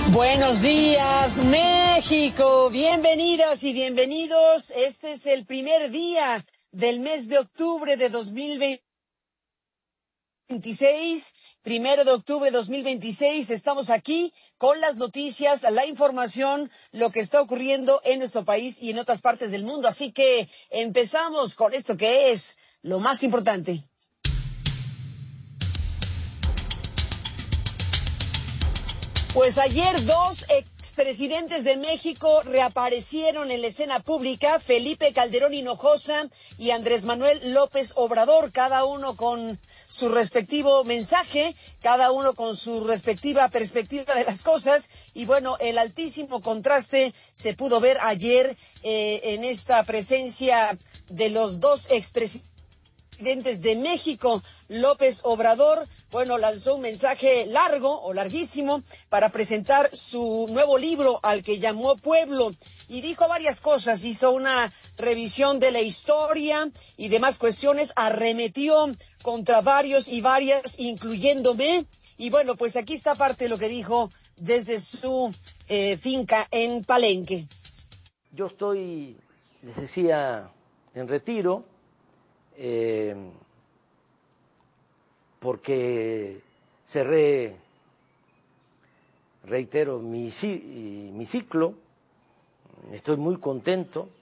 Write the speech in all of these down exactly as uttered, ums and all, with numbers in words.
Buenos días, México. Bienvenidas y bienvenidos. Este es el primer día del mes de octubre de dos mil veintiséis. Primero de octubre de dos mil veintiséis. Estamos aquí con las noticias, la información, lo que está ocurriendo en nuestro país y en otras partes del mundo. Así que empezamos con esto que es lo más importante. Pues ayer dos expresidentes de México reaparecieron en la escena pública, Felipe Calderón Hinojosa y Andrés Manuel López Obrador, cada uno con su respectivo mensaje, cada uno con su respectiva perspectiva de las cosas, y bueno, el altísimo contraste se pudo ver ayer eh, en esta presencia de los dos expresidentes de México. López Obrador, bueno, lanzó un mensaje largo o larguísimo para presentar su nuevo libro al que llamó Pueblo y dijo varias cosas, hizo una revisión de la historia y demás cuestiones, arremetió contra varios y varias, incluyéndome, y bueno, pues aquí está parte de lo que dijo desde su eh, finca en Palenque. Yo estoy, les decía, en retiro, Eh, porque cerré, reitero, mi, mi ciclo, estoy muy contento,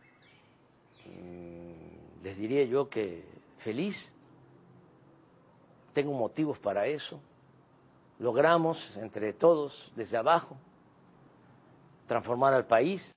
les diría yo que feliz, tengo motivos para eso, logramos entre todos, desde abajo, transformar al país.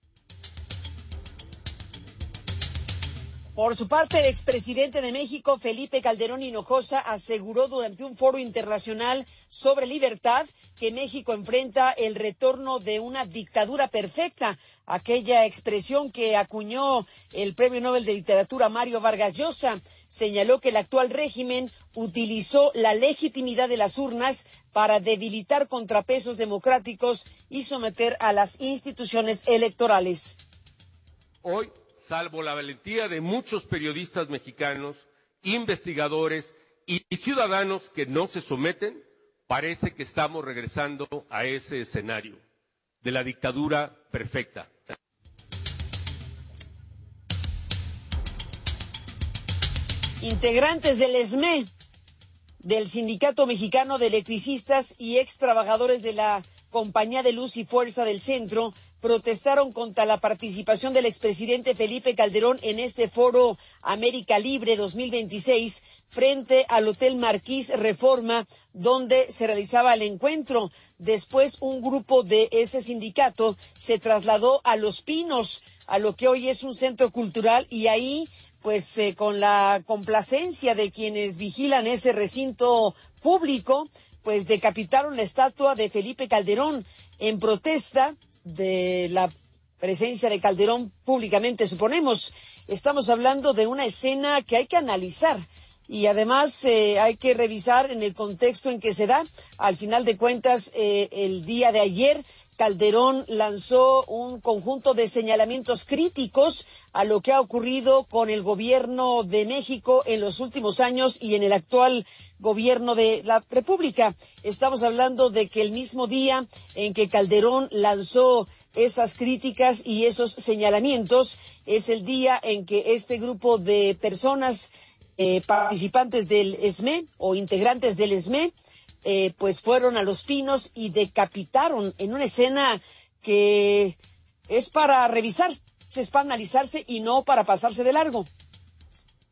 Por su parte, el expresidente de México, Felipe Calderón Hinojosa, aseguró durante un foro internacional sobre libertad que México enfrenta el retorno de una dictadura perfecta, aquella expresión que acuñó el Premio Nobel de Literatura Mario Vargas Llosa. Señaló que el actual régimen utilizó la legitimidad de las urnas para debilitar contrapesos democráticos y someter a las instituciones electorales. Hoy, salvo la valentía de muchos periodistas mexicanos, investigadores y ciudadanos que no se someten, parece que estamos regresando a ese escenario de la dictadura perfecta. Integrantes del E S M E, del Sindicato Mexicano de Electricistas y ex trabajadores de la Compañía de Luz y Fuerza del Centro, protestaron contra la participación del expresidente Felipe Calderón en este foro América Libre dos mil veintiséis frente al Hotel Marquís Reforma, donde se realizaba el encuentro. Después, un grupo de ese sindicato se trasladó a Los Pinos, a lo que hoy es un centro cultural, y ahí, pues eh, con la complacencia de quienes vigilan ese recinto público, pues decapitaron la estatua de Felipe Calderón en protesta de la presencia de Calderón públicamente, suponemos. Estamos hablando de una escena que hay que analizar y además eh, hay que revisar en el contexto en que se da. Al final de cuentas, eh, el día de ayer, Calderón lanzó un conjunto de señalamientos críticos a lo que ha ocurrido con el gobierno de México en los últimos años y en el actual gobierno de la República. Estamos hablando de que el mismo día en que Calderón lanzó esas críticas y esos señalamientos es el día en que este grupo de personas eh, participantes del E S M E o integrantes del E S M E Eh, pues fueron a Los Pinos y decapitaron en una escena que es para revisarse, es para analizarse y no para pasarse de largo.